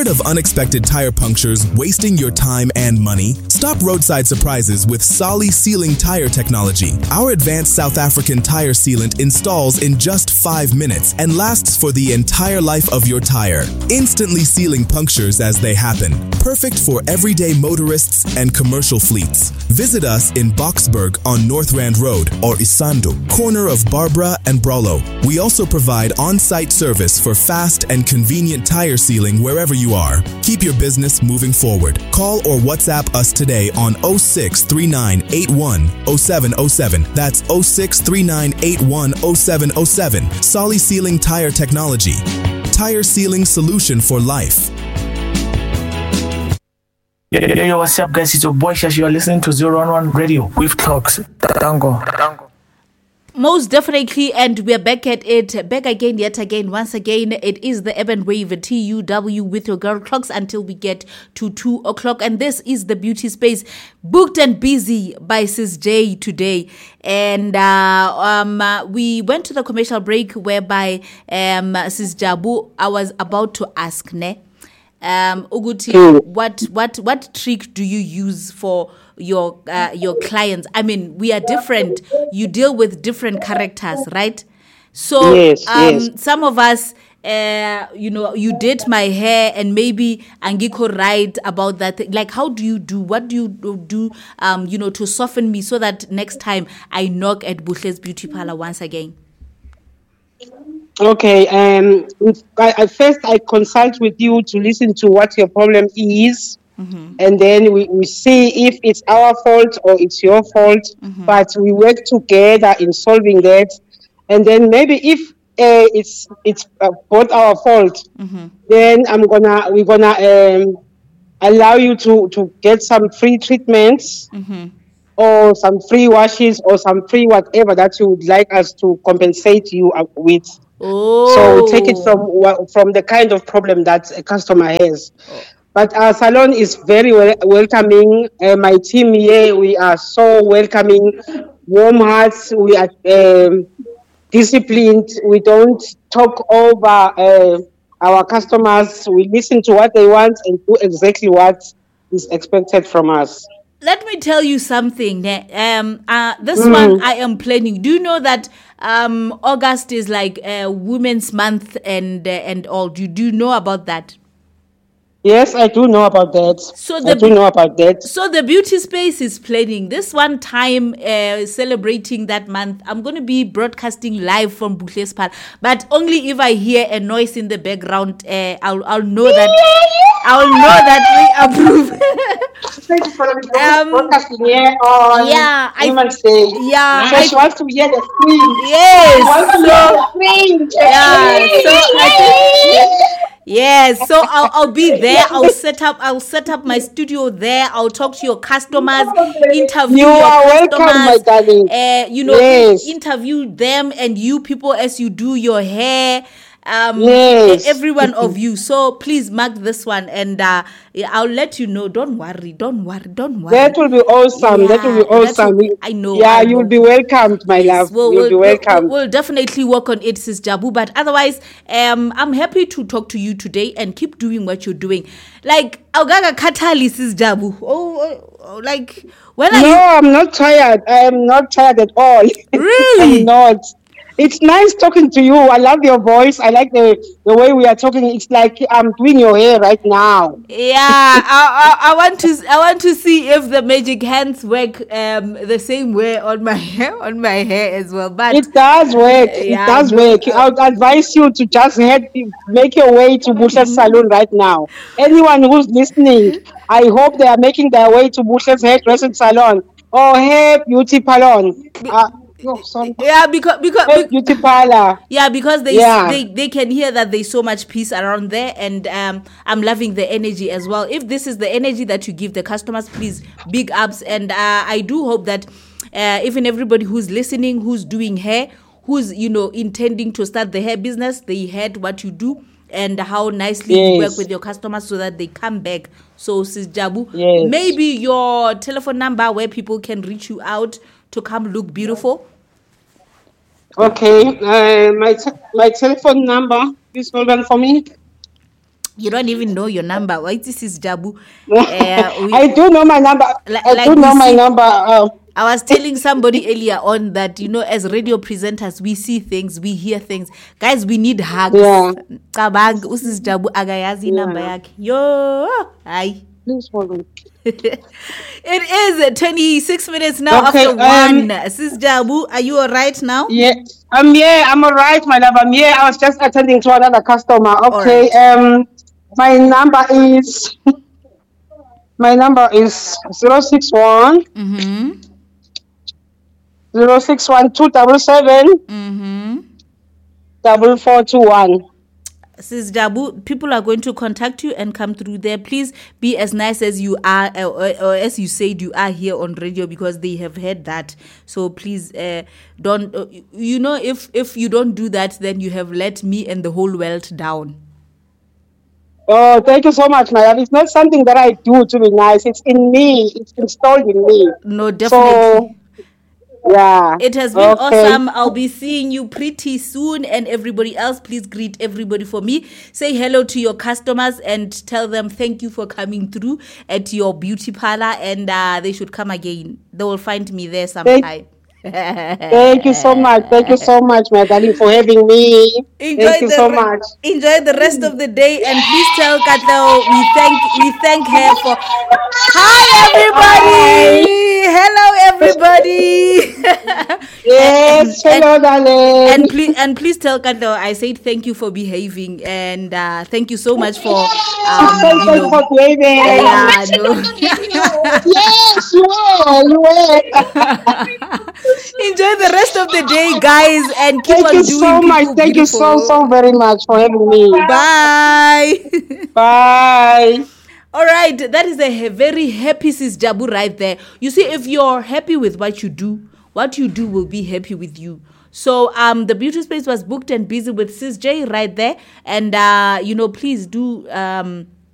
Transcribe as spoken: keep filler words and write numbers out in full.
Tired of unexpected tire punctures wasting your time and money? Stop roadside surprises with Solly Sealing Tire Technology. Our advanced South African tire sealant installs in just five minutes and lasts for the entire life of your tire, instantly sealing punctures as they happen. Perfect for everyday motorists and commercial fleets. Visit us in Boksburg on North Rand Road or Isando, corner of Barbara and Brolo. We also provide on-site service for fast and convenient tire sealing wherever you are. Keep your business moving forward. Call or WhatsApp us today on oh six three nine eight one oh seven oh seven. That's oh six three nine eight one oh seven oh seven. Solly Sealing Tire Technology. Tire sealing solution for life. Yo, yo, yo, what's up, guys? It's your boy Shash. You are listening to zero one one Radio with Clocks. Tango. Tango. Most definitely, and we're back at it, back again, yet again, once again. It is the Urban Wave T U W with your girl Clocks until we get to two o'clock. And this is the Beauty Space, booked and busy by Sis J today. And uh, um, uh, we went to the commercial break whereby um, Sis Jabu, I was about to ask, ne? Um, Uguti, what what what trick do you use for your uh, your clients? I mean, we are different. You deal with different characters, right? So yes, um, yes. some of us, uh, you know, you did my hair, and maybe Angiko right about that. Thing. Like, how do you do? What do you do? Um, you know, to soften me so that next time I knock at Bushle's Beauty Parlor once again. Okay, um, I, I first I consult with you to listen to what your problem is, mm-hmm. and then we, we see if it's our fault or it's your fault, mm-hmm. but we work together in solving that, and then maybe if uh, it's it's uh, both our fault, mm-hmm. then I'm gonna we're gonna um, allow you to, to get some free treatments. Mm-hmm. Or some free washes or some free whatever that you would like us to compensate you with. Oh. So take it from from the kind of problem that a customer has. Oh. But our salon is very wel- welcoming. Uh, my team here, we are so welcoming, warm hearts. We are um, disciplined. We don't talk over uh, our customers. We listen to what they want and do exactly what is expected from us. Let me tell you something. Um, uh, this mm. one I am planning. Do you know that um, August is like uh, Women's Month and uh, and all? Do, do you know about that? Yes, I do know about that. So the, I do know about that. So the Beauty Space is planning this one time uh, celebrating that month. I'm going to be broadcasting live from Bushle's Park, but only if I hear a noise in the background. Uh, I'll I'll know that I'll know that we approve. um, broadcasting here on yeah, I say yeah. So I, she wants to hear the scream. Yes. So, yeah. So I think. Yes, so I'll I'll be there. I'll set up I'll set up my studio there. I'll talk to your customers, interview you your are customers. Welcome, my darling. Uh, you know, yes. interview them and you people as you do your hair. Um, yes. every one of you. So please mark this one, and uh, I'll let you know. Don't worry, don't worry, don't worry. That will be awesome. Yeah, that will be awesome. Will, I know. Yeah, I know. you will be welcomed, my yes, love. We'll, You'll we'll, be welcome. We'll, we'll definitely work on it, Sis Jabu. But otherwise, um, I'm happy to talk to you today and keep doing what you're doing. Like, Augaga Katali, Sis Jabu. Oh, oh, like when are no, you? I'm not tired. I am not tired at all. Really? I'm not. It's nice talking to you. I love your voice. I like the, the way we are talking. It's like I'm doing your hair right now. Yeah, I, I, I want to I want to see if the magic hands work um, the same way on my hair on my hair as well. But it does work. Yeah, it does no, work. I would advise you to just head make your way to Bushle's Salon right now. Anyone who's listening, I hope they are making their way to Bushle's Hairdressing Salon or Hair Beauty Salon. Uh, No, sorry. Yeah, because because hey, beauty parlor. Yeah, because they, yeah. they they can hear that there's so much peace around there, and um, I'm loving the energy as well. If this is the energy that you give the customers, please big ups, and uh, I do hope that uh, even everybody who's listening, who's doing hair, who's you know intending to start the hair business, they heard what you do and how nicely yes. you work with your customers so that they come back. So, Sis Jabu, yes. maybe your telephone number where people can reach you out to come look beautiful. Okay, uh, my te- my telephone number, please hold on for me. You don't even know your number. Why this is Jabu? Uh, I do know my number. Like, I like do know my see, number. Uh, I was telling somebody earlier on that, you know, as radio presenters, we see things, we hear things. Guys, we need hugs. Yeah. Kabang, usis Jabu agayazi number yake. Yo, hi. Please hold on. It is twenty-six minutes now Okay, after um, one. Sis Jabu, are you all right now? Yeah, um, yeah, I'm all right, my love. I'm here. I was just attending to another customer. Okay, right. um, my number is my number is zero six one Mm-hmm. zero six one two double seven Mm-hmm. double four two one. Sis Jabu, people are going to contact you and come through there. Please be as nice as you are, uh, or, or as you said you are here on radio, because they have heard that. So please, uh, don't. Uh, you know, if if you don't do that, then you have let me and the whole world down. Oh, thank you so much, my love. It's not something that I do to be nice. It's in me. It's installed in me. No, definitely. So, yeah. It has been okay. awesome. I'll be seeing you pretty soon. And everybody else, please greet everybody for me. Say hello to your customers and tell them thank you for coming through at your beauty parlor. And uh, they should come again. They will find me there sometime. Thank, thank you so much. Thank you so much, my darling, for having me. Enjoy thank you the so re- much. Enjoy the rest of the day. And please tell Katleo we thank, we thank her for... Hi, everybody! Hi. Hello, everybody! Yes, and, hello, darling. And please, and please tell Katleo I said thank you for behaving, and uh, thank you so much for um, thank you you know, for behaving. yeah, no. Yes, you will. You will. Enjoy the rest of the day, guys, and keep Thank on you doing so much. people Thank beautiful. you so so very much for having me. Bye. Bye. All right, that is a he- very happy Sis Jabu right there. You see, if you're happy with what you do, what you do will be happy with you. So um, the beauty space was booked and busy with Sis J right there. And, uh, you know, please do... Um,